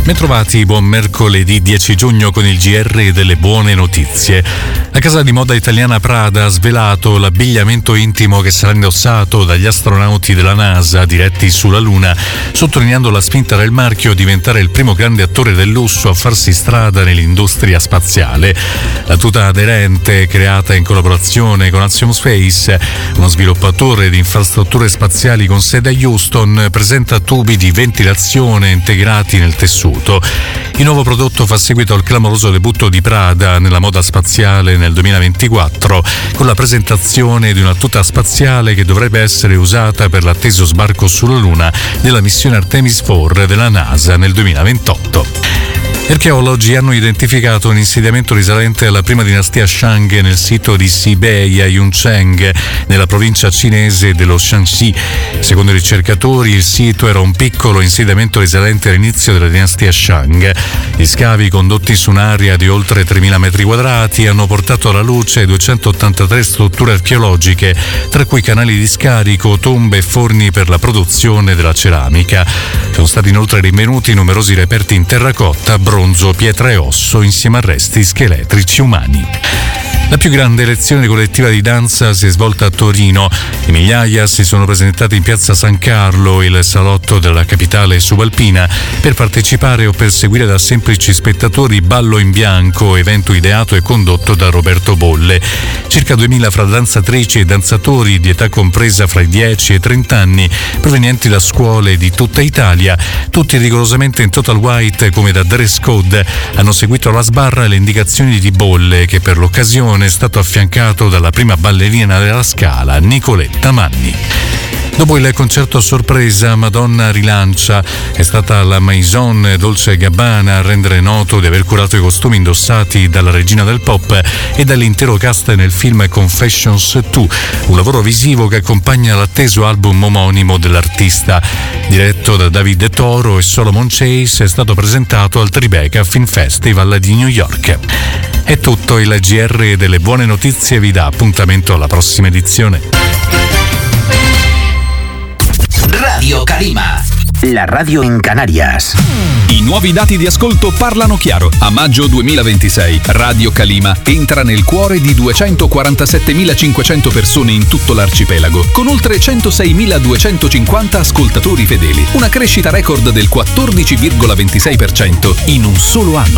Bentrovati, buon mercoledì 10 giugno con il GR delle buone notizie. La casa di moda italiana Prada ha svelato l'abbigliamento intimo che sarà indossato dagli astronauti della NASA diretti sulla Luna, sottolineando la spinta del marchio a diventare il primo grande attore del lusso a farsi strada nell'industria spaziale. La tuta aderente, creata in collaborazione con Axiom Space, uno sviluppatore di infrastrutture spaziali con sede a Houston, presenta tubi di ventilazione integrati nel tessuto. Il nuovo prodotto fa seguito al clamoroso debutto di Prada nella moda spaziale nel 2024, con la presentazione di una tuta spaziale che dovrebbe essere usata per l'atteso sbarco sulla Luna della missione Artemis 4 della NASA nel 2028. Archeologi hanno identificato un insediamento risalente alla prima dinastia Shang nel sito di Sibei a Yuncheng, nella provincia cinese dello Shanxi. Secondo i ricercatori, il sito era un piccolo insediamento risalente all'inizio della dinastia Shang. Gli scavi, condotti su un'area di oltre 3.000 metri quadrati, hanno portato alla luce 283 strutture archeologiche, tra cui canali di scarico, tombe e forni per la produzione della ceramica. Sono stati inoltre rinvenuti numerosi reperti in terracotta, bronzo, pietra e osso, insieme a resti scheletrici umani. La più grande lezione collettiva di danza si è svolta a Torino. In migliaia si sono presentati in piazza San Carlo, il salotto della capitale subalpina, per partecipare o per seguire da semplici spettatori Ballo in Bianco, evento ideato e condotto da Roberto Bolle. Circa 2000 fra danzatrici e danzatori di età compresa fra i 10 e i 30 anni, provenienti da scuole di tutta Italia, tutti rigorosamente in total white come da dress code, hanno seguito alla sbarra le indicazioni di Bolle, che per l'occasione è stato affiancato dalla prima ballerina della Scala, Nicoletta Manni. Dopo il concerto a sorpresa, Madonna rilancia. È stata la Maison Dolce & Gabbana a rendere noto di aver curato i costumi indossati dalla regina del pop e dall'intero cast nel film Confessions 2, un lavoro visivo che accompagna l'atteso album omonimo dell'artista. Diretto da David Toro e Solomon Chase, è stato presentato al Tribeca Film Festival di New York. È tutto, il GR delle buone notizie vi dà appuntamento alla prossima edizione. Radio Calima, la radio in Canarias. I nuovi dati di ascolto parlano chiaro. A maggio 2026 Radio Calima entra nel cuore di 247.500 persone in tutto l'arcipelago, con oltre 106.250 ascoltatori fedeli. Una crescita record del 14,26% in un solo anno.